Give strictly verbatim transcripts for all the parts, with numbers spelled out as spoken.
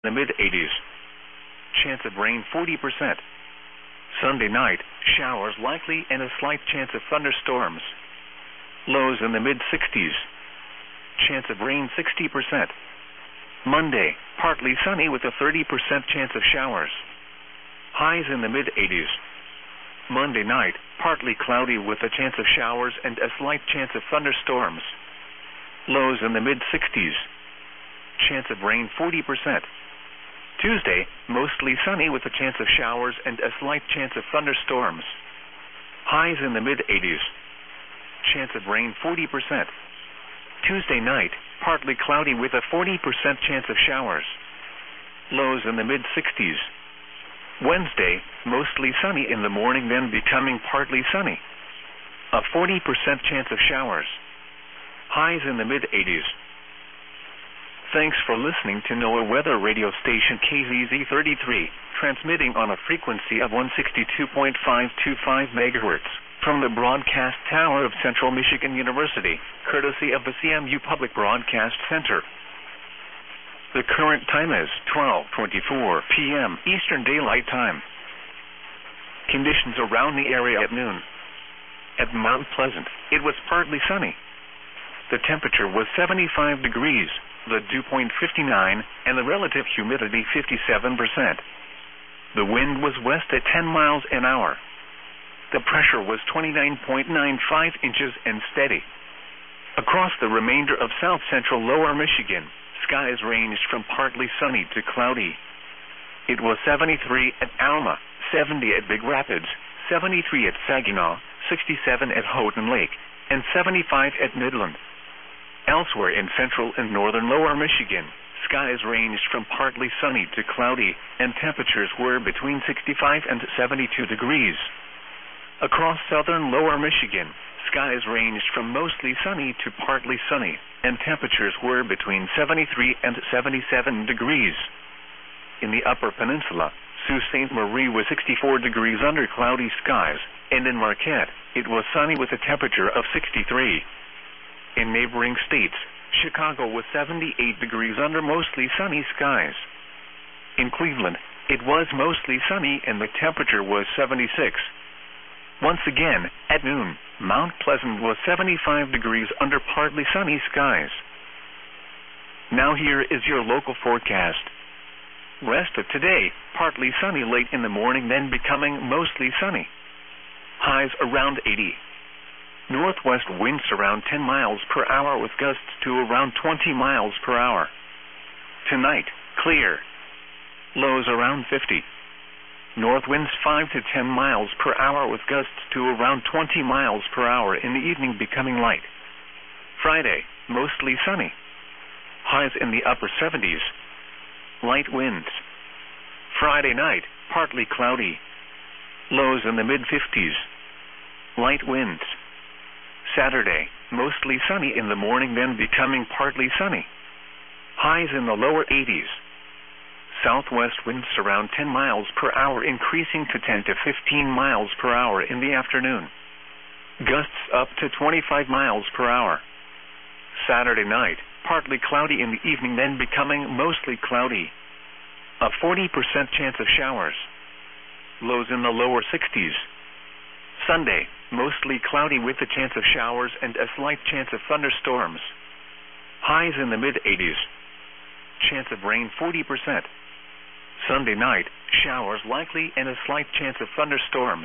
The mid eighties. Chance of rain forty percent. Sunday night, showers likely and a slight chance of thunderstorms. Lows in the mid sixties. Chance of rain sixty percent. Monday, partly sunny with a thirty percent chance of showers. Highs in the mid eighties. Monday night, partly cloudy with a chance of showers and a slight chance of thunderstorms. Lows in the mid sixties. Chance of rain forty percent. Tuesday, mostly sunny with a chance of showers and a slight chance of thunderstorms. Highs in the mid eighties. Chance of rain forty percent. Tuesday night, partly cloudy with a forty percent chance of showers. Lows in the mid sixties. Wednesday, mostly sunny in the morning, then becoming partly sunny. A forty percent chance of showers. Highs in the mid eighties. Thanks for listening to NOAA Weather Radio Station K Z Z thirty-three, transmitting on a frequency of one sixty-two point five two five megahertz, from the broadcast tower of Central Michigan University, courtesy of the C M U Public Broadcast Center. The current time is twelve twenty-four p m Eastern Daylight Time. Conditions around the area at noon. At Mount Pleasant, it was partly sunny. The temperature was seventy-five degrees. The dew point fifty-nine, and the relative humidity fifty-seven percent. The wind was west at ten miles an hour. The pressure was twenty-nine point nine five inches and steady. Across the remainder of south-central lower Michigan, skies ranged from partly sunny to cloudy. It was seventy-three at Alma, seventy at Big Rapids, seventy-three at Saginaw, sixty-seven at Houghton Lake, and seventy-five at Midland. Elsewhere in central and northern lower Michigan, skies ranged from partly sunny to cloudy, and temperatures were between sixty-five and seventy-two degrees. Across southern lower Michigan, skies ranged from mostly sunny to partly sunny, and temperatures were between seventy-three and seventy-seven degrees. In the upper peninsula, Sault Ste. Marie was sixty-four degrees under cloudy skies, and in Marquette, it was sunny with a temperature of sixty-three. In neighboring states, Chicago was seventy-eight degrees under mostly sunny skies. In Cleveland, it was mostly sunny and the temperature was seventy-six. Once again, at noon, Mount Pleasant was seventy-five degrees under partly sunny skies. Now here is your local forecast. Rest of today, partly sunny late in the morning, then becoming mostly sunny. Highs around eighty. Northwest winds around ten miles per hour with gusts to around twenty miles per hour. Tonight, clear. Lows around fifty. North winds five to ten miles per hour with gusts to around twenty miles per hour, in the evening becoming light. Friday, mostly sunny. Highs in the upper seventies. Light winds. Friday night, partly cloudy. Lows in the mid fifties. Light winds. Saturday, mostly sunny in the morning, then becoming partly sunny. Highs in the lower eighties. Southwest winds around ten miles per hour, increasing to ten to fifteen miles per hour in the afternoon. Gusts up to twenty-five miles per hour. Saturday night, partly cloudy in the evening, then becoming mostly cloudy. A forty percent chance of showers. Lows in the lower sixties. Sunday, mostly cloudy with a chance of showers and a slight chance of thunderstorms. Highs in the mid eighties. Chance of rain forty percent. Sunday night, showers likely and a slight chance of thunderstorms.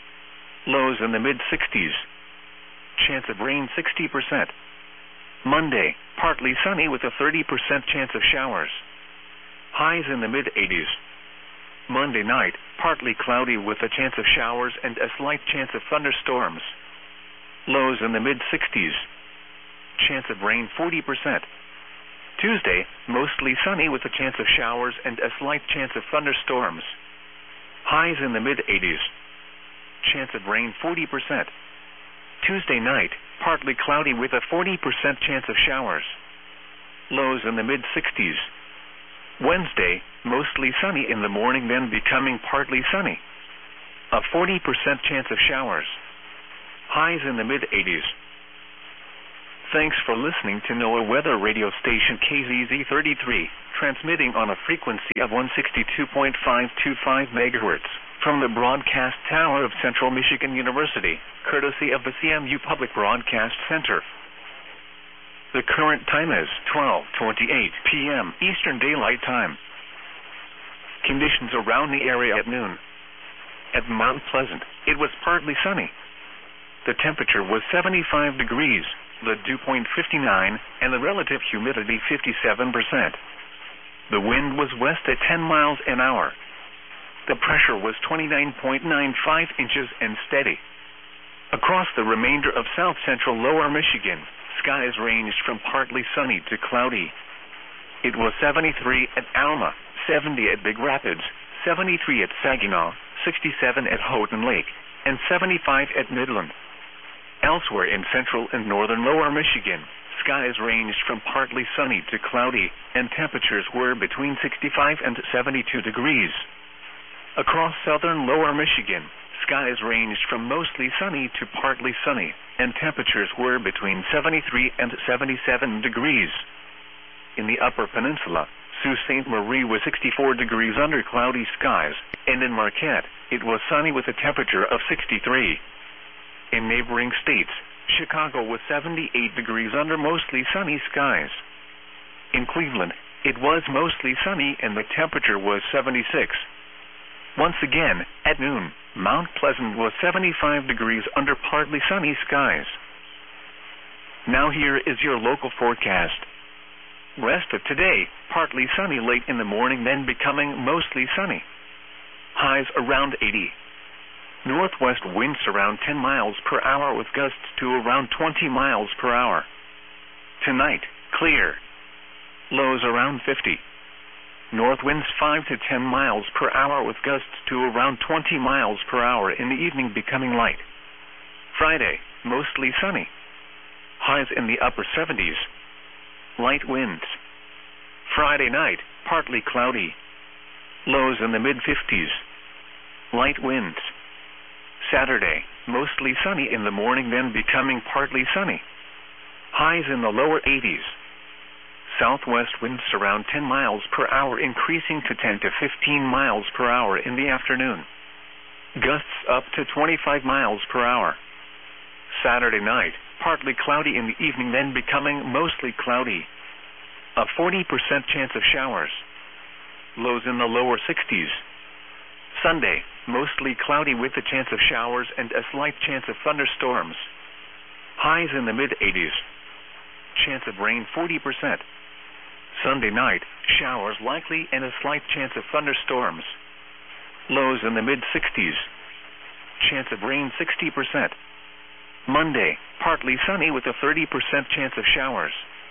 Lows in the mid sixties. Chance of rain sixty percent. Monday, partly sunny with a thirty percent chance of showers. Highs in the mid eighties. Monday night, partly cloudy with a chance of showers and a slight chance of thunderstorms. Lows in the mid sixties. Chance of rain forty percent. Tuesday, mostly sunny with a chance of showers and a slight chance of thunderstorms. Highs in the mid eighties. Chance of rain forty percent. Tuesday night, partly cloudy with a forty percent chance of showers. Lows in the mid sixties. Wednesday, mostly sunny in the morning, then becoming partly sunny. A forty percent chance of showers. Highs in the mid eighties. Thanks for listening to NOAA weather radio station K Z Z thirty-three, transmitting on a frequency of one sixty-two point five two five megahertz from the broadcast tower of Central Michigan University, courtesy of the C M U Public Broadcast Center. The current time is twelve twenty-eight p m Eastern Daylight Time. Conditions around the area at noon. At Mount Pleasant, it was partly sunny. The temperature was seventy-five degrees, the dew point fifty-nine, and the relative humidity fifty-seven percent. The wind was west at ten miles an hour. The pressure was twenty-nine point nine five inches and steady. Across the remainder of south central lower Michigan, skies ranged from partly sunny to cloudy. It was seventy-three at Alma, seventy at Big Rapids, seventy-three at Saginaw, sixty-seven at Houghton Lake, and seventy-five at Midland. Elsewhere in central and northern lower Michigan, skies ranged from partly sunny to cloudy, and temperatures were between sixty-five and seventy-two degrees. Across southern lower Michigan, skies ranged from mostly sunny to partly sunny, and temperatures were between seventy-three and seventy-seven degrees. In the upper peninsula, Sault Ste. Marie was sixty-four degrees under cloudy skies, and in Marquette, it was sunny with a temperature of sixty-three. In neighboring states, Chicago was seventy-eight degrees under mostly sunny skies. In Cleveland, it was mostly sunny and the temperature was seventy-six. Once again, at noon, Mount Pleasant was seventy-five degrees under partly sunny skies. Now here is your local forecast. Rest of today, partly sunny late in the morning, then becoming mostly sunny. Highs around eighty. Northwest winds around ten miles per hour with gusts to around twenty miles per hour. Tonight, clear. Lows around fifty. North winds five to ten miles per hour with gusts to around twenty miles per hour, in the evening becoming light. Friday, mostly sunny. Highs in the upper seventies. Light winds. Friday night, partly cloudy. Lows in the mid-fifties. Light winds. Saturday, mostly sunny in the morning, then becoming partly sunny. Highs in the lower eighties. Southwest winds around ten miles per hour, increasing to ten to fifteen miles per hour in the afternoon. Gusts up to twenty-five miles per hour. Saturday night, partly cloudy in the evening, then becoming mostly cloudy. A forty percent chance of showers. Lows in the lower sixties. Sunday, mostly cloudy with a chance of showers and a slight chance of thunderstorms. Highs in the mid-eighties. Chance of rain forty percent. Sunday night, showers likely and a slight chance of thunderstorms. Lows in the mid-sixties. Chance of rain sixty percent. Monday, partly sunny with a thirty percent chance of showers.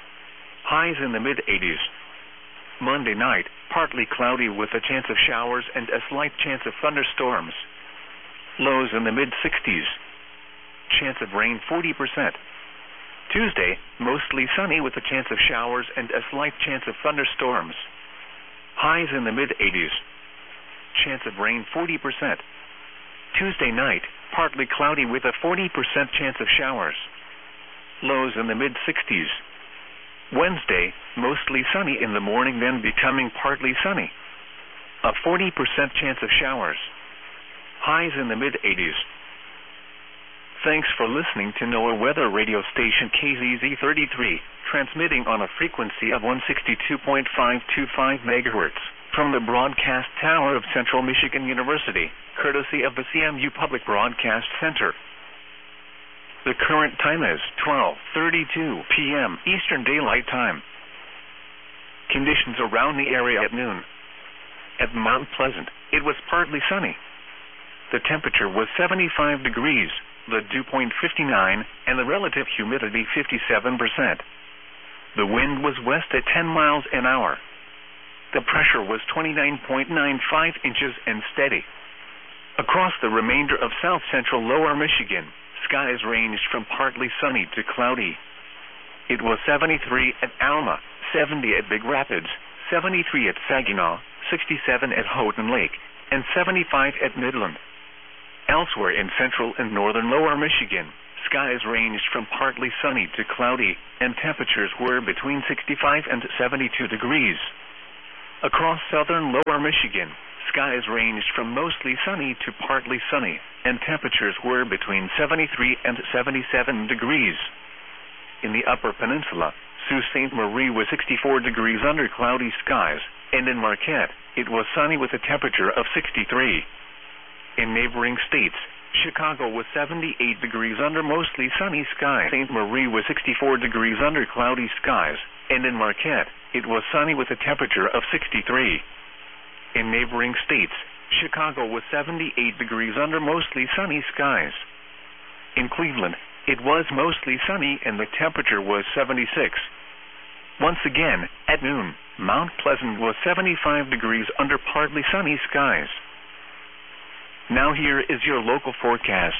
Highs in the mid-eighties. Monday night, partly cloudy with a chance of showers and a slight chance of thunderstorms. Lows in the mid-sixties. Chance of rain forty percent. Tuesday, mostly sunny with a chance of showers and a slight chance of thunderstorms. Highs in the mid-eighties. Chance of rain forty percent. Tuesday night, partly cloudy with a forty percent chance of showers. Lows in the mid-sixties. Wednesday, mostly sunny in the morning, then becoming partly sunny. A forty percent chance of showers. Highs in the mid-eighties. Thanks for listening to NOAA weather radio station K Z Z thirty-three, transmitting on a frequency of one sixty-two point five two five megahertz from the broadcast tower of Central Michigan University, courtesy of the C M U Public Broadcast Center. The current time is twelve thirty-two p m Eastern Daylight Time. Conditions around the area at noon. At Mount Pleasant, it was partly sunny. The temperature was seventy-five degrees, the dew point fifty-nine, and the relative humidity fifty-seven percent. The wind was west at ten miles an hour. The pressure was twenty-nine point nine five inches and steady. Across the remainder of south central lower Michigan, skies ranged from partly sunny to cloudy. It was seventy-three at Alma, seventy at Big Rapids, seventy-three at Saginaw, sixty-seven at Houghton Lake, and seventy-five at Midland. Elsewhere in central and northern lower Michigan, skies ranged from partly sunny to cloudy, and temperatures were between sixty-five and seventy-two degrees. Across southern lower Michigan, skies ranged from mostly sunny to partly sunny, and temperatures were between seventy-three and seventy-seven degrees. In the upper peninsula, Sault Ste. Marie was sixty-four degrees under cloudy skies, and in Marquette, it was sunny with a temperature of sixty-three. In neighboring states, Chicago was seventy-eight degrees under mostly sunny skies. Saint Marie was sixty-four degrees under cloudy skies, and in Marquette, it was sunny with a temperature of sixty-three. In neighboring states, Chicago was seventy-eight degrees under mostly sunny skies. In Cleveland, it was mostly sunny and the temperature was seventy-six. Once again, at noon, Mount Pleasant was seventy-five degrees under partly sunny skies. Now here is your local forecast.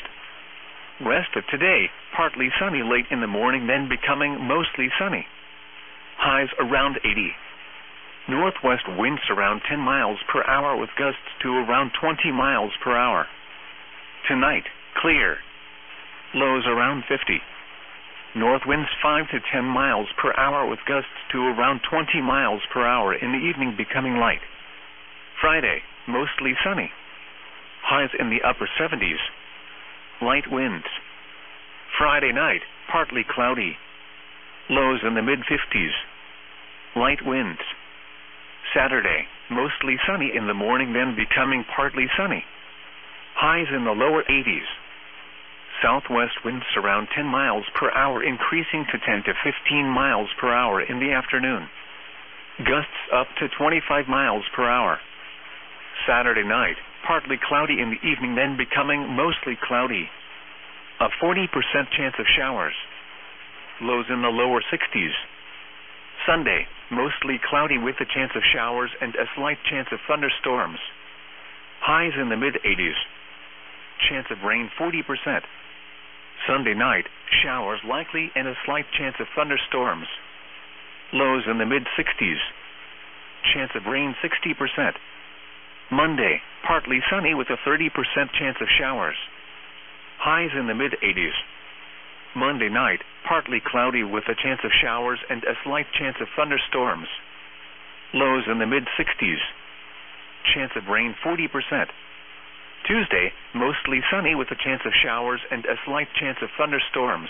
Rest of today, partly sunny late in the morning, then becoming mostly sunny. Highs around eighty. Northwest winds around ten miles per hour with gusts to around twenty miles per hour. Tonight, clear. Lows around fifty. North winds five to ten miles per hour with gusts to around twenty miles per hour, in the evening becoming light. Friday, mostly sunny. Highs in the upper seventies. Light winds. Friday night, partly cloudy. Lows in the mid-fifties. Light winds. Saturday, mostly sunny in the morning, then becoming partly sunny. Highs in the lower eighties. Southwest winds around ten miles per hour, increasing to ten to fifteen miles per hour in the afternoon. Gusts up to twenty-five miles per hour. Saturday night, partly cloudy in the evening, then becoming mostly cloudy. A forty percent chance of showers. Lows in the lower sixties. Sunday, mostly cloudy with a chance of showers and a slight chance of thunderstorms. Highs in the mid-eighties. Chance of rain forty percent. Sunday night, showers likely and a slight chance of thunderstorms. Lows in the mid-sixties. Chance of rain sixty percent. Monday, partly sunny with a thirty percent chance of showers. Highs in the mid-eighties. Monday night, partly cloudy with a chance of showers and a slight chance of thunderstorms. Lows in the mid-sixties. Chance of rain forty percent. Tuesday, mostly sunny with a chance of showers and a slight chance of thunderstorms.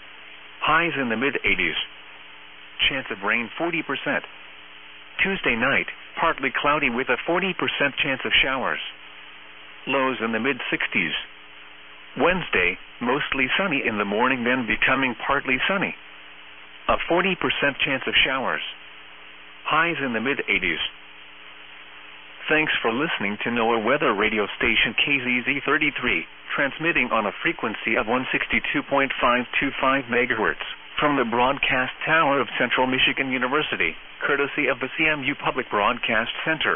Highs in the mid-eighties. Chance of rain forty percent. Tuesday night, partly cloudy with a forty percent chance of showers. Lows in the mid-sixties. Wednesday, mostly sunny in the morning, then becoming partly sunny. A forty percent chance of showers. Highs in the mid-eighties. Thanks for listening to NOAA Weather Radio Station K Z Z thirty-three, transmitting on a frequency of one sixty-two point five two five megahertz from the broadcast tower of Central Michigan University, courtesy of the C M U Public Broadcast Center.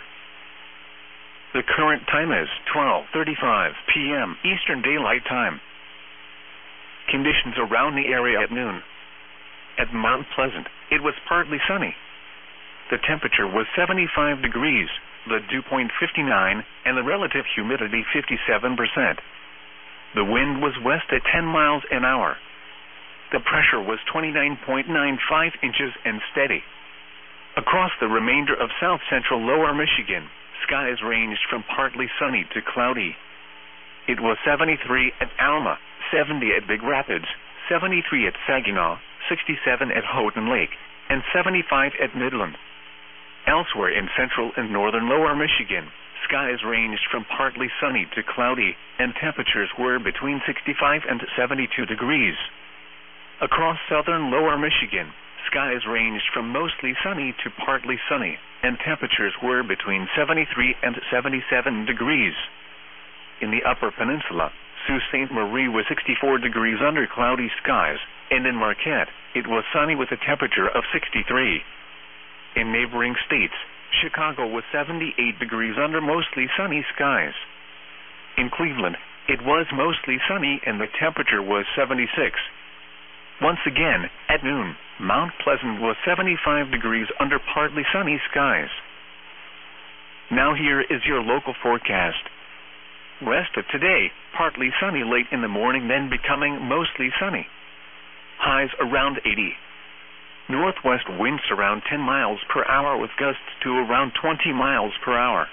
The current time is twelve thirty-five p m Eastern Daylight Time. Conditions around the area at noon. At Mount Pleasant, it was partly sunny. The temperature was seventy-five degrees, the dew point fifty-nine, and the relative humidity fifty-seven percent. The wind was west at ten miles an hour. The pressure was twenty-nine point nine five inches and steady. Across the remainder of south-central lower Michigan, skies ranged from partly sunny to cloudy. It was seventy-three at Alma, seventy at Big Rapids, seventy-three at Saginaw, sixty-seven at Houghton Lake, and seventy-five at Midland. Elsewhere in central and northern lower Michigan, skies ranged from partly sunny to cloudy, and temperatures were between sixty-five and seventy-two degrees. Across southern lower Michigan, skies ranged from mostly sunny to partly sunny, and temperatures were between seventy-three and seventy-seven degrees. In the upper peninsula, Sault Ste. Marie was sixty-four degrees under cloudy skies, and in Marquette, it was sunny with a temperature of sixty-three. In neighboring states, Chicago was seventy-eight degrees under mostly sunny skies. In Cleveland, it was mostly sunny and the temperature was seventy-six. Once again, at noon, Mount Pleasant was seventy-five degrees under partly sunny skies. Now here is your local forecast. Rest of today, partly sunny late in the morning, then becoming mostly sunny. Highs around eighty. Northwest winds around ten miles per hour with gusts to around twenty miles per hour.